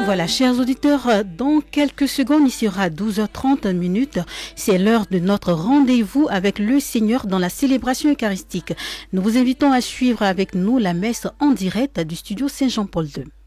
Voilà, chers auditeurs, dans quelques secondes, il sera 12h30. C'est l'heure de notre rendez-vous avec le Seigneur dans la célébration eucharistique. Nous vous invitons à suivre avec nous la messe en direct du studio Saint-Jean-Paul II.